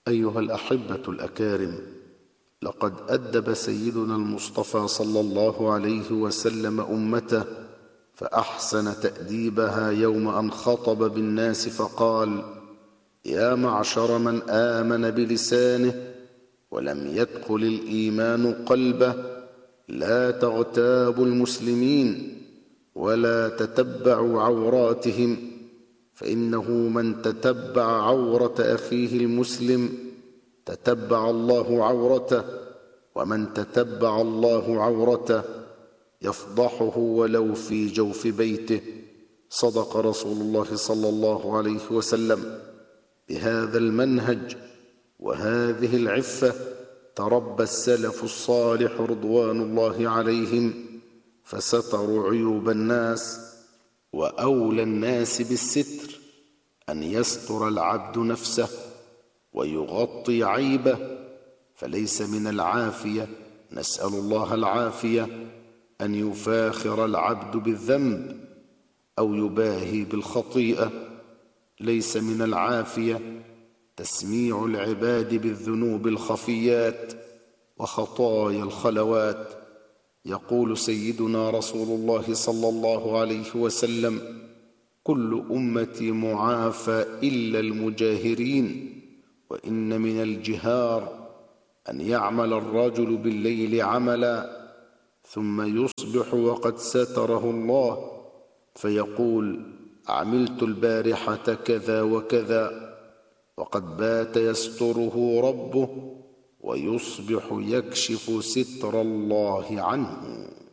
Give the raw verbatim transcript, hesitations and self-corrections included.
أيها الأحبة الأكارم، لقد أدب سيدنا المصطفى صلى الله عليه وسلم أمته فأحسن تأديبها يوم أن خطب بالناس فقال: يا معشر من آمن بلسانه ولم يدخل الإيمان قلبه، لا تغتابوا المسلمين ولا تتبعوا عوراتهم، فإنه من تتبع عورة أخيه المسلم تتبع الله عورته، ومن تتبع الله عورته يفضحه ولو في جوف بيته. صدق رسول الله صلى الله عليه وسلم. بهذا المنهج وهذه العفة تربى السلف الصالح رضوان الله عليهم، فستروا عيوب الناس. وأولى الناس بالستر أن يستر العبد نفسه ويغطي عيبه، فليس من العافية، نسأل الله العافية، أن يفاخر العبد بالذنب أو يباهي بالخطيئة. ليس من العافية تسميع العباد بالذنوب الخفيات وخطايا الخلوات. يقول سيدنا رسول الله صلى الله عليه وسلم: كل أمتي معافى إلا المجاهرين، وإن من الجهار أن يعمل الرجل بالليل عملا ثم يصبح وقد ستره الله فيقول: عملت البارحة كذا وكذا، وقد بات يستره ربه، ويصبح يكشف ستر الله عنه.